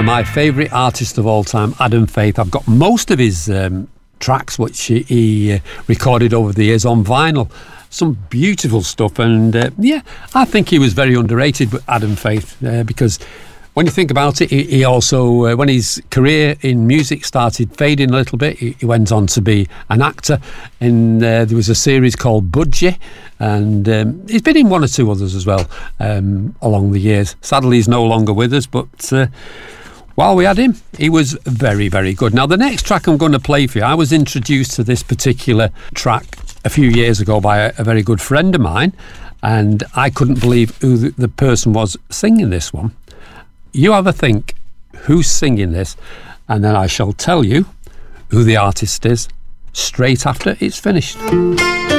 of my favourite artists of all time, Adam Faith. I've got most of his tracks which he recorded over the years on vinyl. Some beautiful stuff, and I think he was very underrated, Adam Faith, because when you think about it, he also, when his career in music started fading a little bit, he went on to be an actor, and there was a series called Budgie, and he's been in one or two others as well along the years. Sadly, he's no longer with us, but while we had him, he was very, very good. Now, the next track I'm going to play for you, I was introduced to this particular track a few years ago by a very good friend of mine, and I couldn't believe who the person was singing this one. You have a think who's singing this, and then I shall tell you who the artist is straight after it's finished.